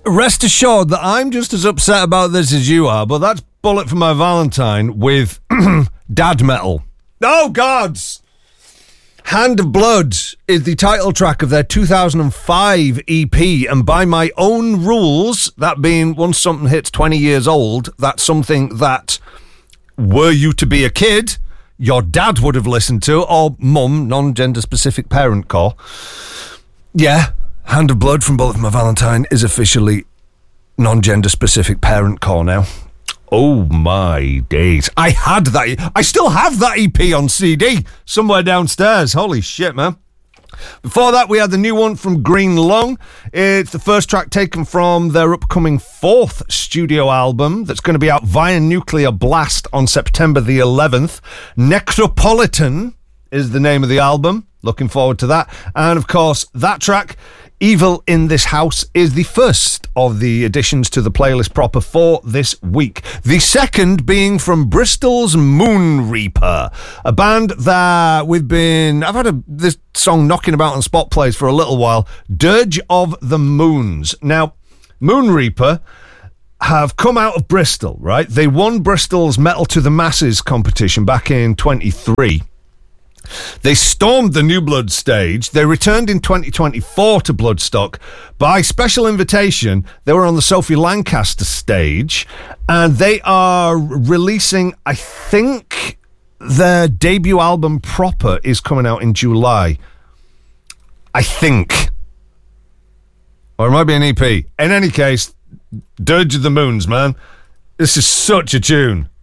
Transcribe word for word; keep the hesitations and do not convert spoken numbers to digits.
rest assured that I'm just as upset about this as you are, but that's Bullet for My Valentine with dad metal. Oh, gods! Hand of Blood is the title track of their two thousand five E P, and by my own rules, that being once something hits twenty years old, that's something that, were you to be a kid, your dad would have listened to, or mum, non-gender specific parent core. Yeah, Hand of Blood from Bullet for My Valentine is officially non-gender specific parent core now. Oh my days. I had that. I still have that E P on C D somewhere downstairs. Holy shit, man. Before that, we had the new one from Green Lung. It's the first track taken from their upcoming fourth studio album that's going to be out via Nuclear Blast on September the eleventh. Necropolitan is the name of the album. Looking forward to that. And of course, that track, Evil in This House, is the first of the additions to the playlist proper for this week. The second being from Bristol's Moon Reaper, a band that we've been... I've had a, this song knocking about on spot plays for a little while. Dirge of the Moons. Now, Moon Reaper have come out of Bristol, right? They won Bristol's Metal to the Masses competition back in twenty-three. They stormed the New Blood stage. They returned in twenty twenty-four to Bloodstock. By special invitation, they were on the Sophie Lancaster stage, and they are releasing, I think, their debut album proper is coming out in July. I think. Or it might be an E P. In any case, Dirge of the Moons, man. This is such a tune.